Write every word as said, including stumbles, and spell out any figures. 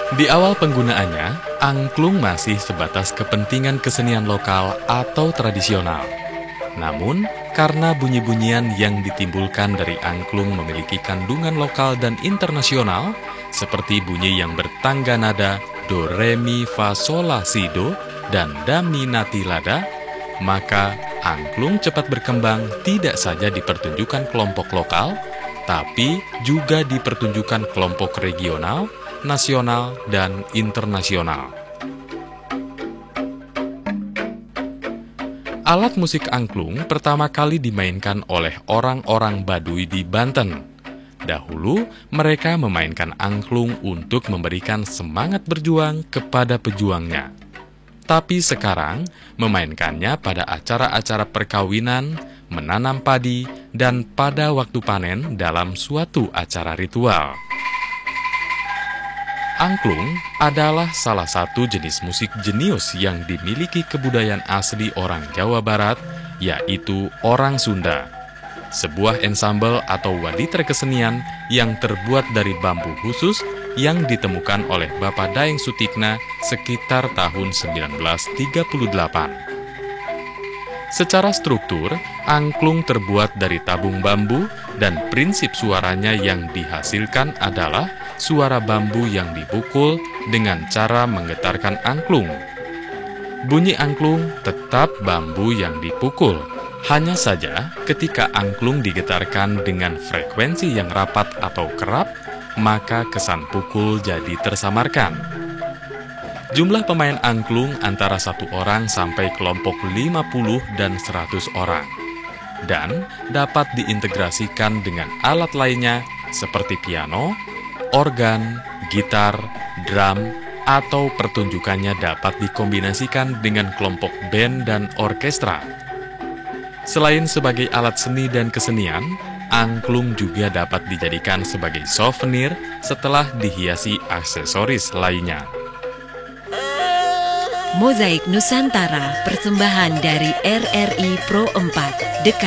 Di awal penggunaannya, angklung masih sebatas kepentingan kesenian lokal atau tradisional. Namun, karena bunyi-bunyian yang ditimbulkan dari angklung memiliki kandungan lokal dan internasional, seperti bunyi yang bertangga nada do, re, mi, fa, sol, la, si, do, dan da, mi, na, ti, la, da, maka angklung cepat berkembang tidak saja dipertunjukkan kelompok lokal, tapi juga dipertunjukkan kelompok regional, nasional, dan internasional. Alat musik angklung pertama kali dimainkan oleh orang-orang Baduy di Banten. Dahulu, mereka memainkan angklung untuk memberikan semangat berjuang kepada pejuangnya. Tapi sekarang, memainkannya pada acara-acara perkawinan, menanam padi, dan pada waktu panen dalam suatu acara ritual. Angklung adalah salah satu jenis musik jenius yang dimiliki kebudayaan asli orang Jawa Barat, yaitu orang Sunda. Sebuah ensemble atau waditer kesenian yang terbuat dari bambu khusus yang ditemukan oleh Bapak Daeng Sutikna sekitar tahun sembilan belas tiga puluh delapan. Secara struktur, angklung terbuat dari tabung bambu dan prinsip suaranya yang dihasilkan adalah suara bambu yang dipukul dengan cara menggetarkan angklung. Bunyi angklung tetap bambu yang dipukul. Hanya saja ketika angklung digetarkan dengan frekuensi yang rapat atau kerap, maka kesan pukul jadi tersamarkan. Jumlah pemain angklung antara satu orang sampai kelompok lima puluh dan seratus orang. Dan dapat diintegrasikan dengan alat lainnya seperti piano, organ, gitar, drum, atau pertunjukannya dapat dikombinasikan dengan kelompok band dan orkestra. Selain sebagai alat seni dan kesenian, angklung juga dapat dijadikan sebagai souvenir setelah dihiasi aksesoris lainnya. Mozaik Nusantara, persembahan dari R R I Pro empat, dekat